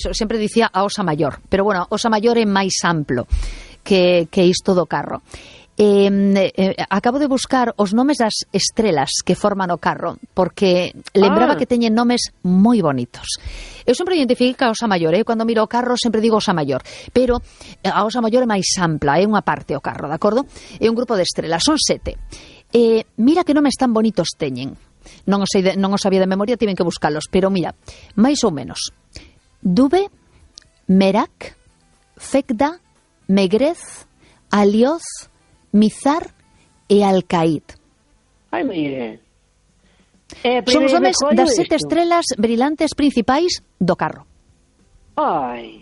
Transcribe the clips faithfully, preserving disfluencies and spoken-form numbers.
dixo, sempre dicía a Osa Maior, pero bueno, Osa Maior é máis amplo que, que isto do carro. Eh, eh, acabo de buscar os nomes das estrelas que forman o carro, porque lembraba ah. que teñen nomes moi bonitos. Eu sempre identifico a Osa Maior, eh? Cando miro o carro sempre digo Osa Maior, pero a Osa Maior é máis ampla, é unha parte o carro, de acordo? É un grupo de estrelas, son sete. Eh, mira que nomes tan bonitos teñen. Non os, sei de, non os sabía de memoria, tiven que buscalos, pero mira, máis ou menos. Dube, Merak, Fekda, Megrez, Alioz, Mizar e Alcaid. Ai, mire. Eh, Son os nomes das sete esto. estrelas brillantes principais do carro. Ai.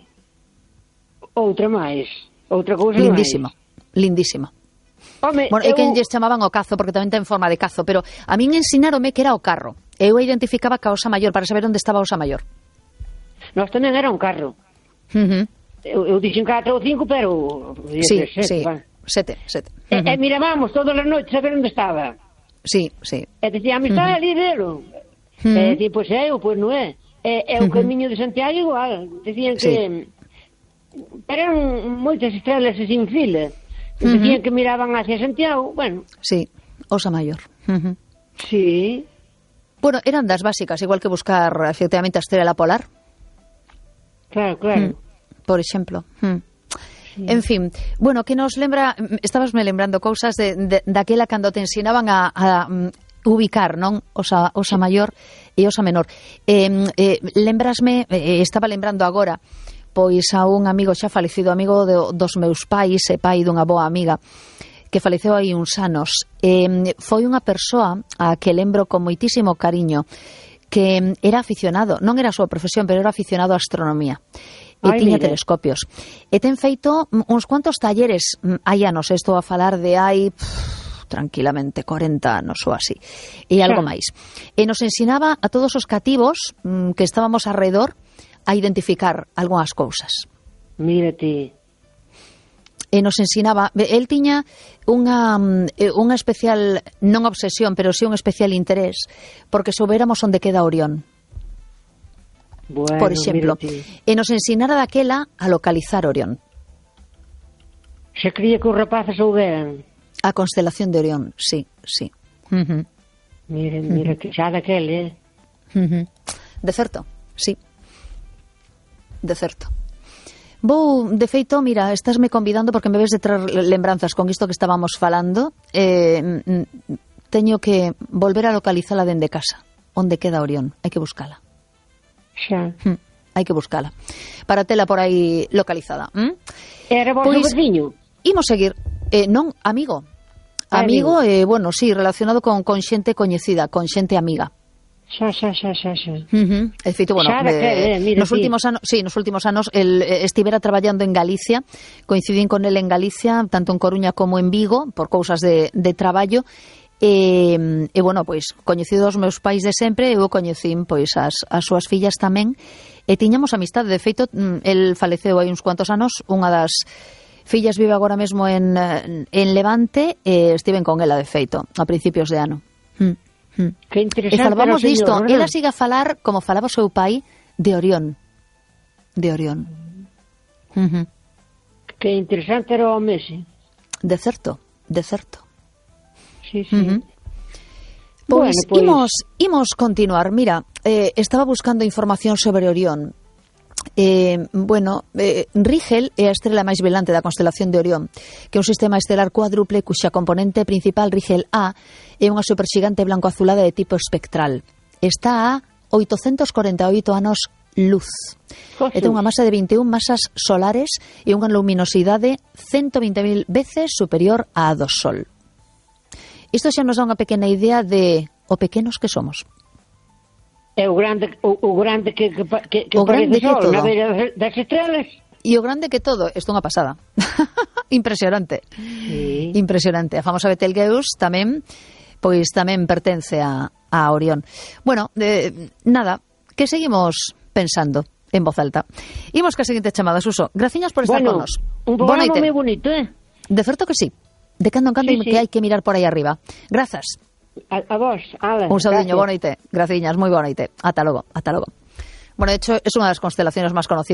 Outra máis. Outra cousa lindísimo, máis. Lindísimo. Home, bueno, eu... é que lles chamaban o cazo, porque tamén ten forma de cazo, pero a min ensinárome que era o carro. Eu identificaba ca Osa Maior para saber onde estaba a Osa Maior. Nós tamén era un carro. Uh -huh. Eu, eu dixen catro ou cinco, pero... Sí, sete, sí. Va. Sete, sete. E, uh -huh. e mirábamos todas as noites a ver onde estaba. Sí, sí. E dicíamos, está uh -huh. ali velo. Uh -huh. E dicían, pois é, ou pois non é. E, e o uh -huh. camiño de Santiago igual. Dicían que... Sí. Eran moitas estrelas sin fila. Uh -huh. Dicían que miraban hacia Santiago, bueno. Sí, Osa Maior. Uh -huh. Sí. Bueno, eran das básicas, igual que buscar efectivamente a estrela polar. Claro, claro. Mm, por exemplo. Mm. Sí. En fin, bueno, que nos lembra, estabas me lembrando cousas de, de, daquela cando te ensinaban a, a um, ubicar, non? Osa, osa maior e osa menor. Eh, eh, lembrasme, eh, estaba lembrando agora, pois a un amigo xa falecido, amigo de, dos meus pais e pai dunha boa amiga, que faleceu hai uns anos. Eh, foi unha persoa a que lembro con moitísimo cariño, que era aficionado, non era a súa profesión, pero era aficionado á astronomía. E Ay, tiña mire. telescopios. E ten feito uns cuantos talleres, hai anos, estou a falar de hai pff, tranquilamente corenta anos ou así, e algo máis. E nos ensinaba a todos os cativos mm, que estábamos alrededor a identificar algunhas cousas. Mírate. E nos ensinaba, el tiña unha, unha especial, non obsesión, pero sí un especial interés, porque soubéramos onde queda Orión. Bueno, por exemplo, mírate. E nos ensinara daquela a localizar Orión. Se cría que os rapaces souberan. A constelación de Orión, sí, sí. Uh -huh. Mira, mira, uh -huh. que xa daquele, eh? Uh -huh. De certo, sí. De certo. Vou, de feito, mira, estásme convidando porque me ves de traer lembranzas con isto que estábamos falando. Eh, teño que volver a localizala dende casa. Onde queda Orión? Hai que buscala. Xa. Hm, hai que buscala. Para tela por aí localizada. ¿Mm? Era vos pois, veciño? Imos seguir. Eh, non, amigo. Amigo, amigo. Eh, bueno, sí, relacionado con, con xente coñecida, con xente amiga. Xa, xa, xa, xa, xa. Uh -huh. De feito, bueno, xa, eh, mira, nos últimos anos, sí, nos últimos anos el eh, estivera traballando en Galicia, coincidín con el en Galicia, tanto en Coruña como en Vigo, por cousas de, de traballo, e, e bueno, pois, coñecido os meus pais de sempre, eu coñecín, pois, as, as súas fillas tamén, e tiñamos amistade, de feito, el faleceu hai uns cuantos anos, unha das fillas vive agora mesmo en, en Levante, e estiven con ela, de feito, a principios de ano. Mm. Hmm. Que interesante. E falamos disto, ¿no? Ela siga a falar como falaba o seu pai de Orión. De Orión. Uh -huh. Que interesante era o Messi. De certo, de certo. Sí, sí. Uh -huh. Pois, bueno, pues... imos, imos continuar. Mira, eh, estaba buscando información sobre Orión. Eh, bueno, eh, Rigel é a estrela máis brilante da constelación de Orión, que é un sistema estelar cuádruple cuxa componente principal, Rigel A, é unha superxigante blanco-azulada de tipo espectral. Está a oitocentos corenta e oito anos luz. E ten unha masa de vinte e un masas solares e unha luminosidade ciento vinte mil veces superior á do Sol. Isto xa nos dá unha pequena idea de o pequenos que somos. É o grande, o, o grande que, que, que, que o grande que sol, todo. Na beira das estrelas. E o grande que todo, isto é unha pasada. Impresionante. Sí. Impresionante. A famosa Betelgeuse tamén, pois tamén pertence a, a Orión. Bueno, eh, nada, que seguimos pensando en voz alta. Imos ca seguinte chamada, Suso. Graciñas por estar bueno, con nos. Un programa moi bonito, eh? De certo que sí. De cando en cando sí, sí. que hai que mirar por aí arriba. Grazas. A, a vos, ala, un saudiño, boa noite. Graciñas, moi boa noite. Ata logo, ata logo. Bueno, de hecho, es unha das constelaciones máis conocidas